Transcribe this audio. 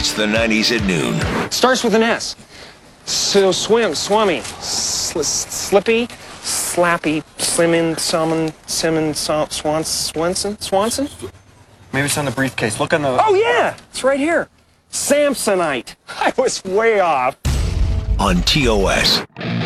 It's the 90s at noon. Starts with an S. So swummy, slippy, slappy, slimming, Swanson? Maybe it's on the briefcase. Look on the... Oh, yeah, it's right here. Samsonite. I was way off. On TOS.